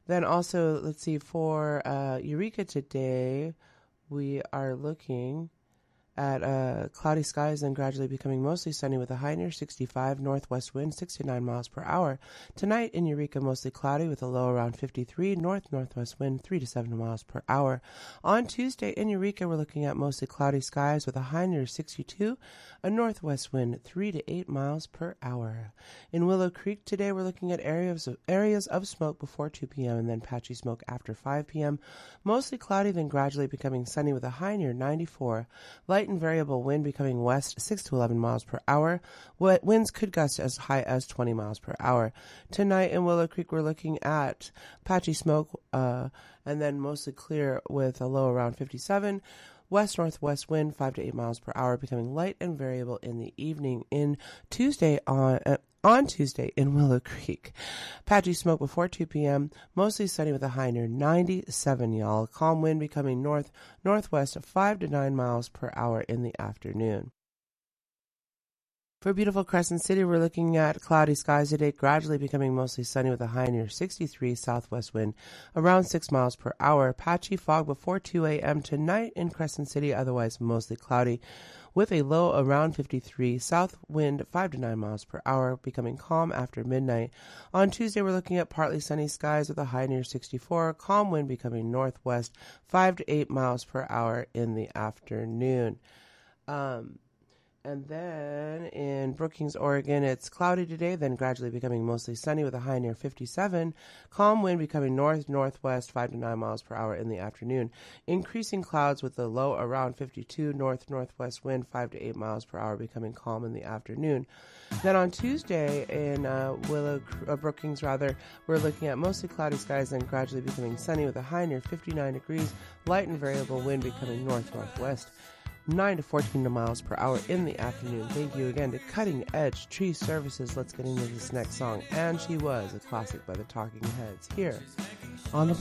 Then also, let's see, for Eureka today, we are looking at cloudy skies and gradually becoming mostly sunny with a high near 65, northwest wind 69 miles per hour. Tonight in Eureka, mostly cloudy with a low around 53, northwest wind 3 to 7 miles per hour. On Tuesday in Eureka, we're looking at mostly cloudy skies with a high near 62, a northwest wind 3 to 8 miles per hour. In Willow Creek today, we're looking at areas of smoke before 2 p.m. and then patchy smoke after 5 p.m. Mostly cloudy, then gradually becoming sunny with a high near 94. Light and variable wind becoming west 6 to 11 miles per hour. Winds could gust as high as 20 miles per hour. Tonight in Willow Creek, we're looking at patchy smoke and then mostly clear with a low around 57. West-northwest wind 5 to 8 miles per hour, becoming light and variable in the evening. On Tuesday in Willow Creek, patchy smoke before 2 p.m., mostly sunny with a high near 97, y'all. Calm wind becoming northwest 5 to 9 miles per hour in the afternoon. For beautiful Crescent City, we're looking at cloudy skies today, gradually becoming mostly sunny with a high near 63, southwest wind around 6 miles per hour. Patchy fog before 2 a.m. tonight in Crescent City, otherwise mostly cloudy with a low around 53, south wind 5 to 9 miles per hour, becoming calm after midnight. On Tuesday, we're looking at partly sunny skies with a high near 64, calm wind becoming northwest 5 to 8 miles per hour in the afternoon. And then in Brookings, Oregon, it's cloudy today, then gradually becoming mostly sunny with a high near 57. Calm wind becoming northwest 5 to 9 miles per hour in the afternoon. Increasing clouds with a low around 52. Northwest wind 5 to 8 miles per hour becoming calm in the afternoon. Then on Tuesday in Brookings, we're looking at mostly cloudy skies and gradually becoming sunny with a high near 59 degrees. Light and variable wind becoming northwest 9 to 14 miles per hour in the afternoon. Thank you again to Cutting Edge Tree Services. Let's get into this next song. And She Was, a classic by the Talking Heads, here on the